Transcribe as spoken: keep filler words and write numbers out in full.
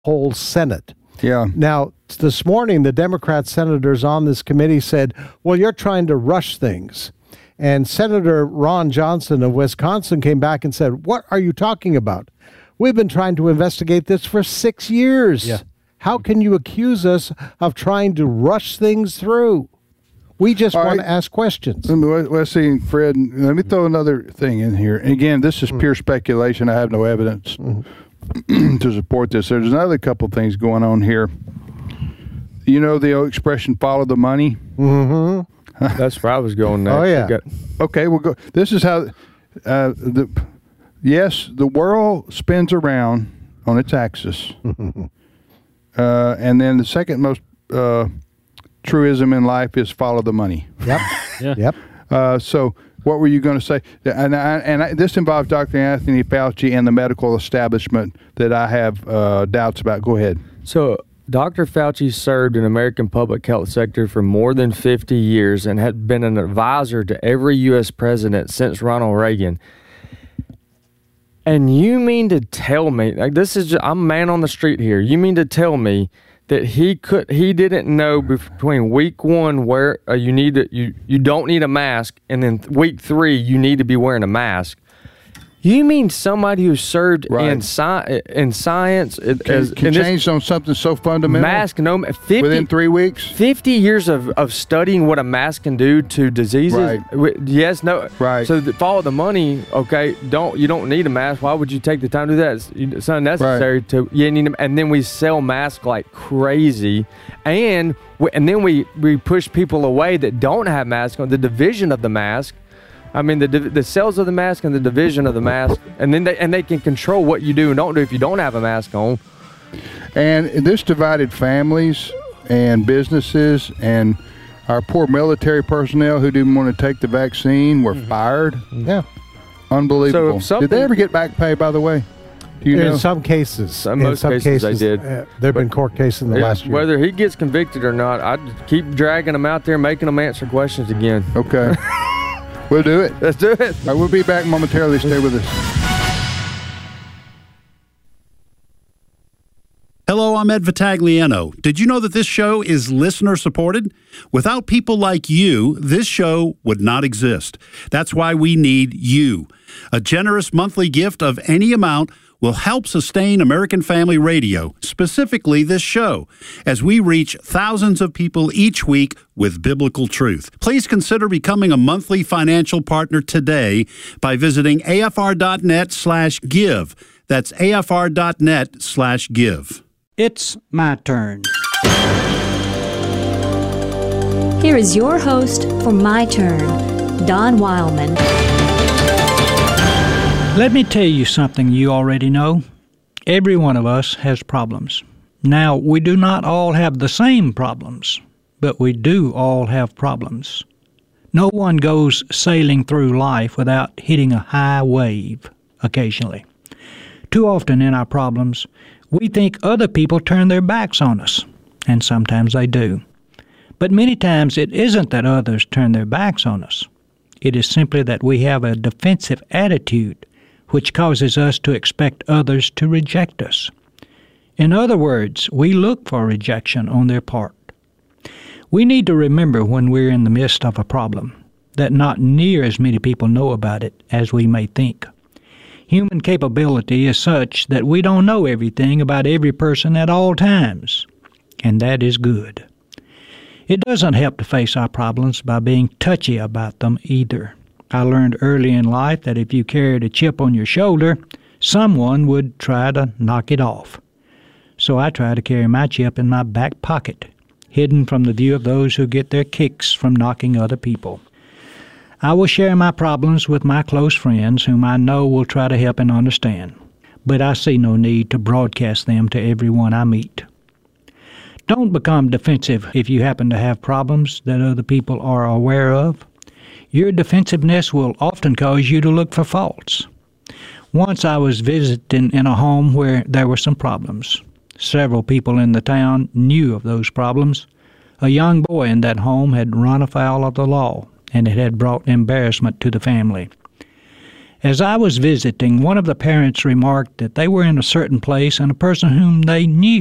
whole Senate. Yeah. Now, this morning, the Democrat senators on this committee said, well, you're trying to rush things. And Senator Ron Johnson of Wisconsin came back and said, what are you talking about? We've been trying to investigate this for six years. Yeah. How can you accuse us of trying to rush things through? We just All want right. to ask questions. Let me, let's see, Fred, let me throw another thing in here. Again, this is pure speculation. I have no evidence mm-hmm. to support this. There's another couple things going on here. You know the old expression, follow the money? Mm-hmm. That's where I was going next. Oh, yeah. Got, okay, we'll go. This is how, uh, the yes, the world spins around on its axis. uh, and then the second most uh, truism in life is follow the money. Yep. yeah. Yep. Uh, so what were you going to say? And I, and I, this involves Doctor Anthony Fauci and the medical establishment that I have uh, doubts about. Go ahead. So Doctor Fauci served in American public health sector for more than fifty years and had been an advisor to every U S president since Ronald Reagan. And you mean to tell me, like this is just, I'm a man on the street here. You mean to tell me that he could he didn't know between week one where uh, you need to, you you don't need a mask, and then week three you need to be wearing a mask? You mean somebody who served right. in sci- in science can, as can change on something so fundamental? Mask no fifty within three weeks. Fifty years of, of studying what a mask can do to diseases. Right. Yes, no. Right. So the, follow the money. Okay. Don't you don't need a mask? Why would you take the time to do that? It's, it's unnecessary right. to. You need them, and then we sell masks like crazy, and we, and then we we push people away that don't have masks on the division of the mask. I mean, the the sales of the mask and the division of the mask, and then they, and they can control what you do and don't do if you don't have a mask on. And this divided families and businesses, and our poor military personnel who didn't want to take the vaccine were mm-hmm. fired. Yeah. Unbelievable. So did they ever get back pay, by the way? Do you in know? some cases. Some, in most some cases, cases they did. Uh, there have been court cases in the yeah, last year. Whether he gets convicted or not, I'd keep dragging him out there, making them answer questions again. Okay. We'll do it. Let's do it. All right, we'll be back momentarily. Stay with us. Hello, I'm Ed Vitagliano. Did you know that this show is listener supported? Without people like you, this show would not exist. That's why we need you. A generous monthly gift of any amount will help sustain American Family Radio, specifically this show, as we reach thousands of people each week with biblical truth. Please consider becoming a monthly financial partner today by visiting afr.net slash give. That's afr.net slash give. It's my turn. Here is your host for My Turn, Don Wildman. Let me tell you something you already know. Every one of us has problems. Now, we do not all have the same problems, but we do all have problems. No one goes sailing through life without hitting a high wave occasionally. Too often in our problems, we think other people turn their backs on us, and sometimes they do. But many times it isn't that others turn their backs on us. It is simply that we have a defensive attitude which causes us to expect others to reject us. In other words, we look for rejection on their part. We need to remember when we're in the midst of a problem that not near as many people know about it as we may think. Human capability is such that we don't know everything about every person at all times, and that is good. It doesn't help to face our problems by being touchy about them either. I learned early in life that if you carried a chip on your shoulder, someone would try to knock it off. So I try to carry my chip in my back pocket, hidden from the view of those who get their kicks from knocking other people. I will share my problems with my close friends whom I know will try to help and understand, but I see no need to broadcast them to everyone I meet. Don't become defensive if you happen to have problems that other people are aware of. Your defensiveness will often cause you to look for faults. Once I was visiting in a home where there were some problems. Several people in the town knew of those problems. A young boy in that home had run afoul of the law, and it had brought embarrassment to the family. As I was visiting, one of the parents remarked that they were in a certain place and a person whom they knew